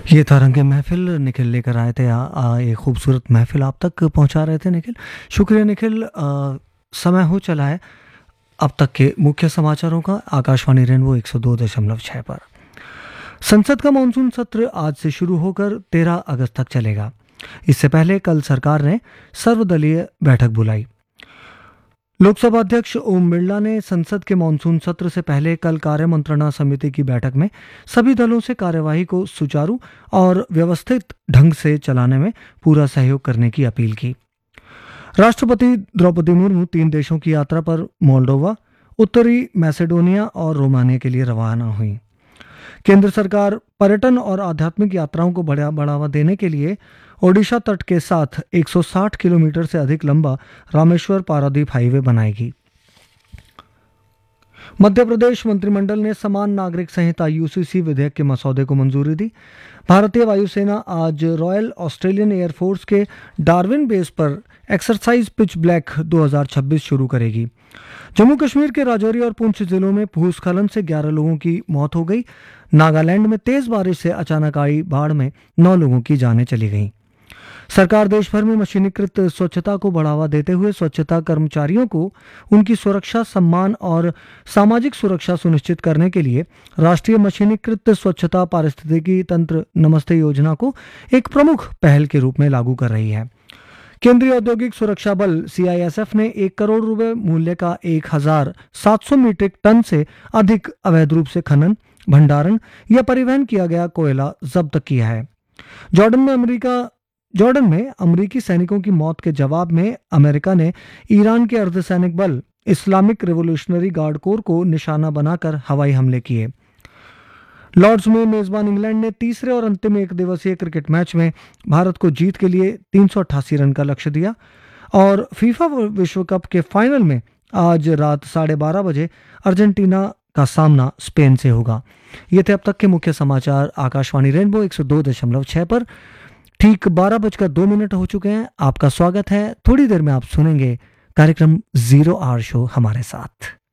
ये था रंगे महफिल। निखिल लेकर आए थे एक खूबसूरत महफिल आप तक पहुंचा रहे थे निखिल। शुक्रिया निखिल। समय हो चला है अब तक के मुख्य समाचारों का। आकाशवाणी रेनबो 102.6 पर संसद का मानसून सत्र आज से शुरू होकर 13 अगस्त तक चलेगा। इससे पहले कल सरकार ने सर्वदलीय बैठक बुलाई। लोकसभा अध्यक्ष ओम बिरला ने संसद के मानसून सत्र से पहले कल कार्य मंत्रणा समिति की बैठक में सभी दलों से कार्यवाही को सुचारू और व्यवस्थित ढंग से चलाने में पूरा सहयोग करने की अपील की। राष्ट्रपति द्रौपदी मुर्मू 3 देशों की यात्रा पर मोल्डोवा, उत्तरी मैसेडोनिया और रोमानिया के लिए रवाना हुई। केंद्र सरकार पर्यटन और आध्यात्मिक यात्राओं को बढ़ावा देने के लिए ओडिशा तट के साथ 160 किलोमीटर से अधिक लंबा रामेश्वर पारादीप हाईवे बनाएगी। मध्य प्रदेश मंत्रिमंडल ने समान नागरिक संहिता यूसीसी विधेयक के मसौदे को मंजूरी दी। भारतीय वायुसेना आज रॉयल ऑस्ट्रेलियन एयरफोर्स के डार्विन बेस पर एक्सरसाइज पिच ब्लैक 2026 शुरू करेगी। जम्मू कश्मीर के राजौरी और पुंछ जिलों में भूस्खलन से 11 लोगों की मौत हो गई। नागालैंड में तेज बारिश से अचानक आई बाढ़ में 9 लोगों की जानें चली गईं। सरकार देश भर में मशीनीकृत स्वच्छता को बढ़ावा देते हुए स्वच्छता कर्मचारियों को उनकी सुरक्षा, सम्मान और सामाजिक सुरक्षा सुनिश्चित करने के लिए राष्ट्रीय मशीनीकृत स्वच्छता पारिस्थितिकी तंत्र नमस्ते योजना को एक प्रमुख पहल के रूप में लागू कर रही है। केंद्रीय औद्योगिक सुरक्षा बल सीआईएसएफ ने 1 करोड़ रुपए मूल्य का 1700 मीट्रिक टन से अधिक अवैध रूप से खनन, भंडारण या परिवहन किया गया कोयला जब्त किया है। जॉर्डन में अमेरिकी सैनिकों की मौत के जवाब में अमेरिका ने ईरान के अर्धसैनिक बल इस्लामिक रिवोल्यूशनरी गार्ड कोर को निशाना बनाकर हवाई हमले किए। लॉर्ड्स में मेजबान इंग्लैंड ने तीसरे और अंतिम एक दिवसीय क्रिकेट मैच में भारत को जीत के लिए 388 रन का लक्ष्य दिया। और फीफा विश्व कप के फाइनल में आज रात 12:30 बजे अर्जेंटीना का सामना स्पेन से होगा। ये थे अब तक के मुख्य समाचार आकाशवाणी रेनबो 102.6 पर। ठीक 12:02 हो चुके हैं। आपका स्वागत है। थोड़ी देर में आप सुनेंगे कार्यक्रम 0 आवर शो हमारे साथ।